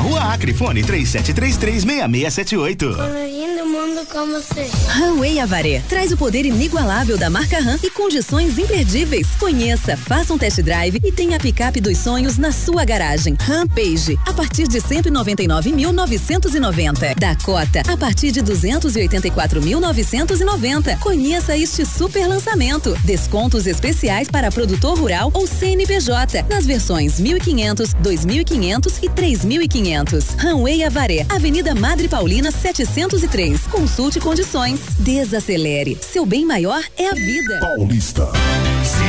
Rua Acre, fone 3733-6678. Lindo mundo com você. Runway Avaré traz o poder inigualável da marca Ram e condições imperdíveis. Conheça, faça um test drive e tenha a picape dos sonhos na sua garagem. Rampage, a partir de 199.990. Dakota, a partir de 284.990. Conheça este super lançamento. Descontos especiais para produtor rural ou CNPJ nas versões 1.500, 2.500 e 3.500. Runway Avaré, Avenida Madre Paulina 703. Consulte condições. Desacelere. Seu bem maior é a vida. Paulista.